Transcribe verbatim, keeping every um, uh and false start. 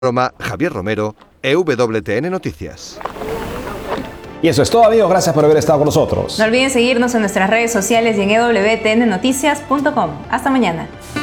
Javier Romero, E W T N Noticias. Y eso es todo, amigos. Gracias por haber estado con nosotros. No olviden seguirnos en nuestras redes sociales y en e w t n noticias punto com. Hasta mañana.